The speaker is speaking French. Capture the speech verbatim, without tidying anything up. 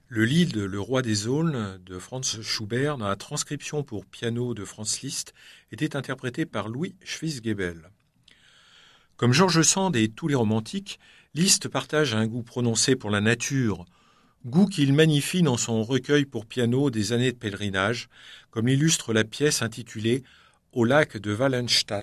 Le Lied Le roi des aulnes de Franz Schubert, dans la transcription pour piano de Franz Liszt, était interprété par Louis Schwitzgebel. Comme George Sand et tous les romantiques, Liszt partage un goût prononcé pour la nature, goût qu'il magnifie dans son recueil pour piano des années de pèlerinage, comme l'illustre la pièce intitulée « Au lac de Wallenstadt ».